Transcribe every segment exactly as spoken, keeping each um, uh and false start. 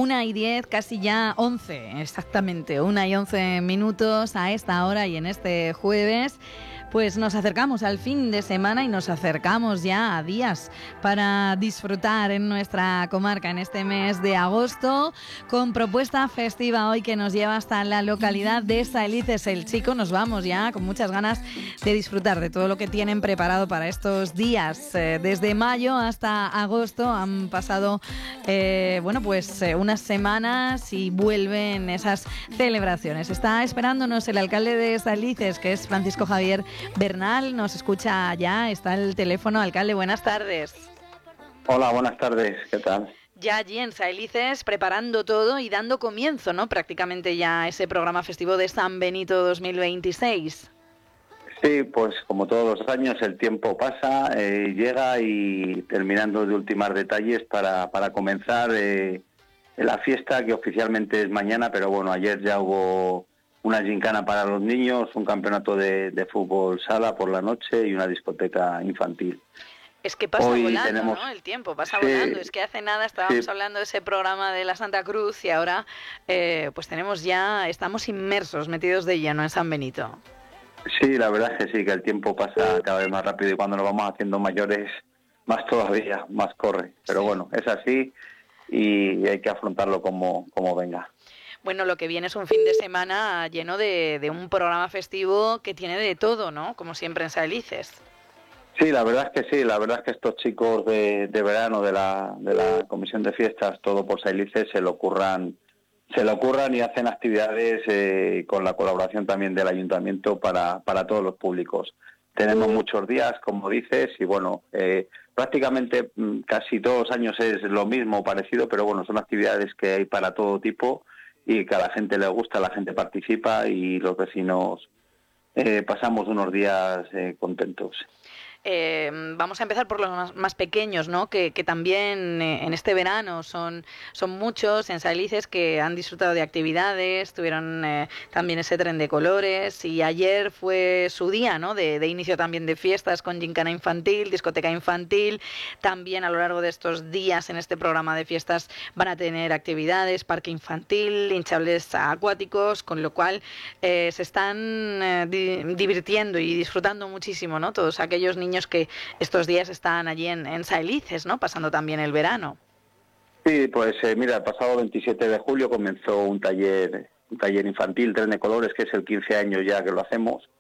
Una y diez, casi ya once, exactamente, una y once minutos a esta hora y en este jueves. Pues nos acercamos al fin de semana y nos acercamos ya a días para disfrutar en nuestra comarca en este mes de agosto, con propuesta festiva hoy que nos lleva hasta la localidad de Saelices el Chico. Nos vamos ya con muchas ganas de disfrutar de todo lo que tienen preparado para estos días. Eh, desde mayo hasta agosto han pasado eh, bueno pues eh, unas semanas y vuelven esas celebraciones. Está esperándonos el alcalde de Saelices, que es Francisco Javier Bernal, nos escucha ya, está el teléfono. Alcalde, buenas tardes. Hola, buenas tardes, ¿qué tal? Ya allí en Saelices preparando todo y dando comienzo, ¿no? Prácticamente ya ese programa festivo de San Benito dos mil veintiséis. Sí, pues como todos los años el tiempo pasa, eh, llega y terminando de ultimar detalles para, para comenzar eh, la fiesta, que oficialmente es mañana, pero bueno, ayer ya hubo una gincana para los niños, un campeonato de, de fútbol sala por la noche y una discoteca infantil. Es que pasa Hoy volando, tenemos... ¿no? El tiempo pasa sí, volando. Es que hace nada estábamos sí. hablando de ese programa de la Santa Cruz y ahora eh, pues tenemos ya, estamos inmersos, metidos de lleno en San Benito. Sí, la verdad es que sí, que el tiempo pasa cada vez más rápido y cuando nos vamos haciendo mayores, más todavía, más corre. Pero Sí. bueno, es así y hay que afrontarlo como, como venga. Bueno, lo que viene es un fin de semana lleno de, de un programa festivo que tiene de todo, ¿no? Como siempre en Saelices. Sí, la verdad es que sí, la verdad es que estos chicos de, de verano de la, de la Comisión de Fiestas, todo por Saelices, se lo ocurran, se lo ocurran y hacen actividades eh, con la colaboración también del Ayuntamiento para, para todos los públicos. Tenemos muchos días, como dices, y bueno, eh, prácticamente casi todos los años es lo mismo, parecido, pero bueno, son actividades que hay para todo tipo y que a la gente le gusta, la gente participa y los vecinos eh, pasamos unos días eh, contentos. Eh, vamos a empezar por los más, más pequeños, ¿no? Que, que también eh, en este verano son, son muchos en Saelices que han disfrutado de actividades, tuvieron eh, también ese tren de colores y ayer fue su día, ¿no? De, de inicio también de fiestas con gincana infantil, discoteca infantil. También a lo largo de estos días en este programa de fiestas van a tener actividades, parque infantil, hinchables acuáticos, con lo cual eh, se están eh, di- divirtiendo y disfrutando muchísimo, ¿no? Todos aquellos niños que estos días están allí en, en Saelices, ¿no? Pasando también el verano. Sí, pues eh, mira, el pasado veintisiete de julio comenzó un taller, un taller infantil, Tren de Colores, que es el quince años ya que lo hacemos.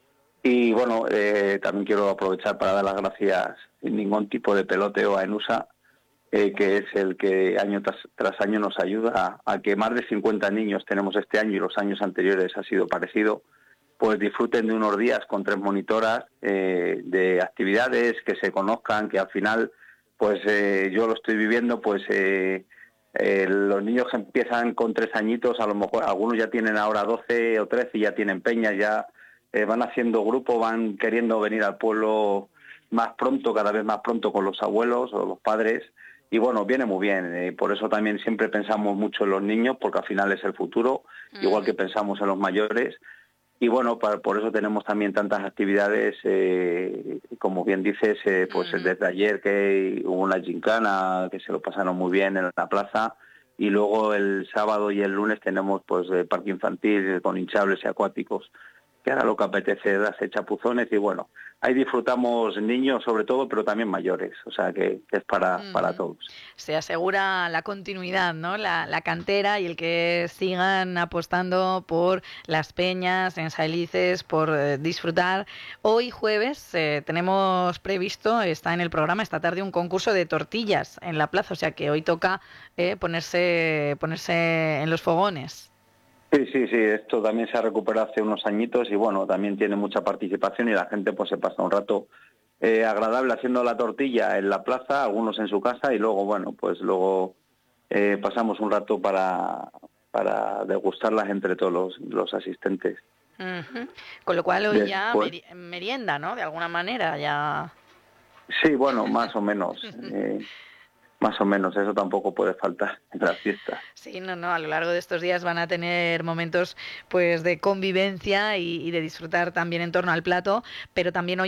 Y bueno, eh, también quiero aprovechar para dar las gracias sin ningún tipo de peloteo a ENUSA, eh, que es el que año tras, tras año nos ayuda a, a que más de cincuenta niños tenemos este año y los años anteriores ha sido parecido, pues disfruten de unos días con tres monitoras eh, de actividades, que se conozcan, que al final, pues eh, yo lo estoy viviendo, pues eh, eh, los niños que empiezan con tres añitos, a lo mejor algunos ya tienen ahora doce o trece y ya tienen peñas, ya eh, van haciendo grupo, van queriendo venir al pueblo más pronto, cada vez más pronto con los abuelos o los padres. Y bueno, viene muy bien, eh, por eso también siempre pensamos mucho en los niños, porque al final es el futuro, mm. igual que pensamos en los mayores. Y bueno, para, por eso tenemos también tantas actividades, eh, como bien dices, eh, pues uh-huh. desde ayer que hubo una gincana, que se lo pasaron muy bien en la plaza, y luego el sábado y el lunes tenemos pues eh, parque infantil con hinchables y acuáticos, que ahora lo que apetece es darse chapuzones y bueno, ahí disfrutamos niños sobre todo, pero también mayores, o sea que, que es para, uh-huh. para todos. Se asegura la continuidad, ¿no? La, la cantera y el que sigan apostando por las peñas en Saelices, por eh, disfrutar. Hoy jueves eh, tenemos previsto, está en el programa esta tarde, un concurso de tortillas en la plaza, o sea que hoy toca eh, ponerse, ponerse en los fogones. Sí, sí, sí, esto también se ha recuperado hace unos añitos y bueno, también tiene mucha participación y la gente pues se pasa un rato eh, agradable haciendo la tortilla en la plaza, algunos en su casa y luego, bueno, pues luego eh, pasamos un rato para, para degustarlas entre todos los, los asistentes. Uh-huh. Con lo cual hoy Después, ya meri- merienda, ¿no? De alguna manera ya... Sí, bueno, más o menos. eh, Más o menos, eso tampoco puede faltar en las fiestas. Sí, no, no, a lo largo de estos días van a tener momentos pues de convivencia y, y de disfrutar también en torno al plato, pero también hoy